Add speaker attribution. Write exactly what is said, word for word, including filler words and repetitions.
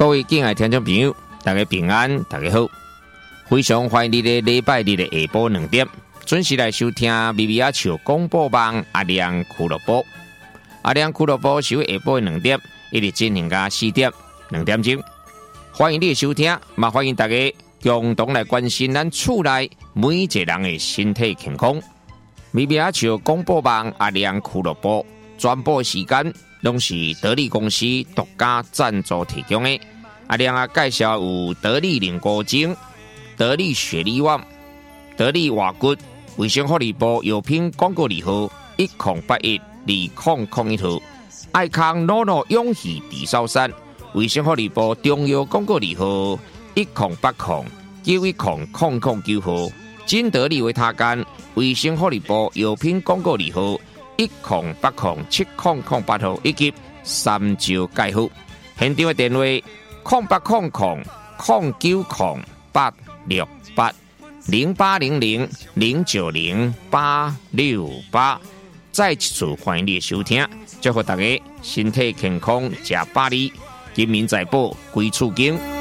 Speaker 1: 各位敬爱听众朋友，大家平安，大家好！非常欢迎你在礼拜日的下晡两点准时来收听咪咪阿笑广播网阿亮俱乐部。阿亮俱乐部是下晡两点一直进行到四点两点钟，欢迎你的收听，嘛欢迎大家共同来关心咱厝内每一个人的身体健康。咪咪阿笑广播网阿亮俱乐部转播时间拢是得力公司独家赞助提供的。阿亮啊，介绍有得力凝固精、得力雪力旺、得力瓦骨、卫生福利部药品广告字号一零八一二零零一号，爱康诺诺永续地烧山，卫生福利部中药广告字号一零八零九一零零零九号，金得力维他干，卫生福利部药品广告字号一零八零七零零八号，以及三九介护。现场的电话零八零零零九零八六八零八零零零九零八六八。再一次欢迎你的收听，祝福大家身体健康，吃百里，金民财宝归厝经。